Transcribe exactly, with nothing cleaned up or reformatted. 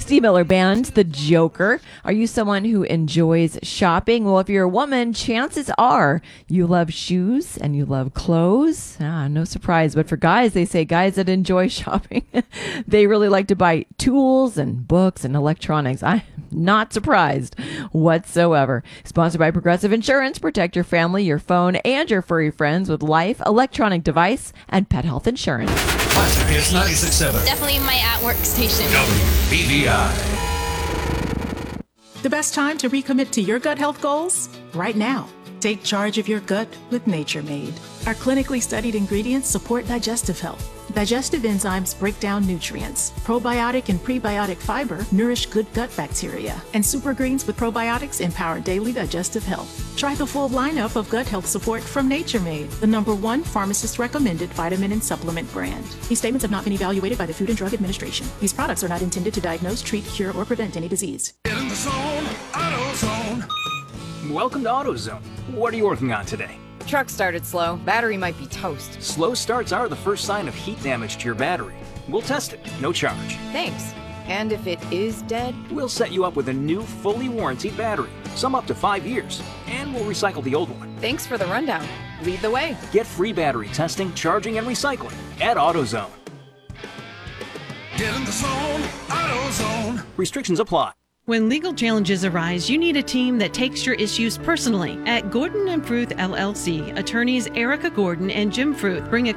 Steve Miller Band, The Joker. Are you someone who enjoys shopping? Well, if you're a woman, chances are you love shoes and you love clothes. Ah, no surprise. But for guys, they say guys that enjoy shopping, they really like to buy tools and books and electronics. I'm not surprised whatsoever. Sponsored by Progressive Insurance. Protect your family, your phone, and your furry friends with life, electronic device, and pet health insurance. Classic Hits ninety-six point seven. Definitely my at-work station. W B V I. The best time to recommit to your gut health goals? Right now. Take charge of your gut with Nature Made. Our clinically studied ingredients support digestive health. Digestive enzymes break down nutrients. Probiotic and prebiotic fiber nourish good gut bacteria. And super greens with probiotics empower daily digestive health. Try the full lineup of gut health support from Nature Made, the number one pharmacist-recommended vitamin and supplement brand. These statements have not been evaluated by the Food and Drug Administration. These products are not intended to diagnose, treat, cure, or prevent any disease. Get in the zone, AutoZone. Welcome to AutoZone. What are you working on today? Truck started slow. Battery might be toast. Slow starts are the first sign of heat damage to your battery. We'll test it, no charge. Thanks. And if it is dead? We'll set you up with a new, fully warranted battery, some up to five years, and we'll recycle the old one. Thanks for the rundown. Lead the way. Get free battery testing, charging, and recycling at AutoZone. Get in the zone, AutoZone. Restrictions apply. When legal challenges arise, you need a team that takes your issues personally. At Gordon and Fruth L L C, attorneys Erica Gordon and Jim Fruth bring a